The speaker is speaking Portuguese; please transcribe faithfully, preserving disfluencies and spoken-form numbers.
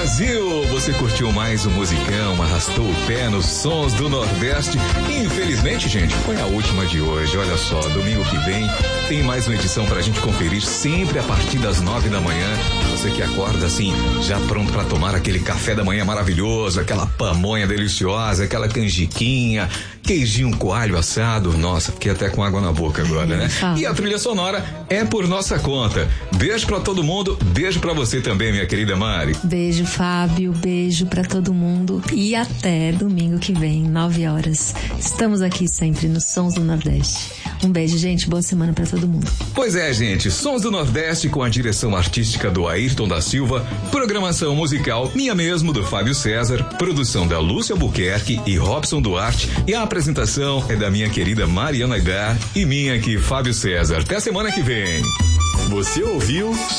Brasil! Você curtiu mais um musicão, arrastou o pé nos sons do Nordeste. Infelizmente, gente, foi a última de hoje. Olha só, domingo que vem tem mais uma edição pra gente conferir, sempre a partir das nove da manhã. Você que acorda assim, já pronto pra tomar aquele café da manhã maravilhoso, aquela pamonha deliciosa, aquela canjiquinha, queijinho coalho assado. Nossa, fiquei até com água na boca agora, né? E a trilha sonora é por nossa conta. Beijo pra todo mundo, beijo pra você também, minha querida Mari. Beijo, Fábio, beijo pra todo mundo e até domingo que vem, nove horas. Estamos aqui sempre nos Sons do Nordeste. Um beijo, gente, boa semana pra todo mundo. Pois é, gente, Sons do Nordeste com a direção artística do Ayrton da Silva, programação musical minha mesmo, do Fábio César, produção da Lúcia Albuquerque e Robson Duarte, e a apresentação é da minha querida Mariana Aidar e minha aqui, Fábio César. Até semana que vem. Você ouviu